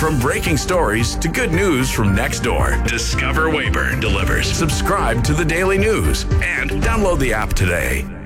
From breaking stories to good news from next door, Discover Weyburn delivers. Subscribe to the Daily News and download the app today.